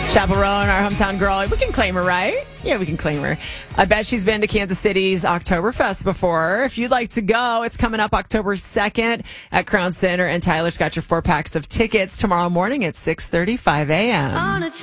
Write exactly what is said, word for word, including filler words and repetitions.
Chaperone, our hometown girl. We can claim her, right? Yeah, we can claim her. I bet she's been to Kansas City's Oktoberfest before. If you'd like to go, it's coming up October second at Crown Center, and Tyler's got your four packs of tickets tomorrow morning at six thirty-five a.m.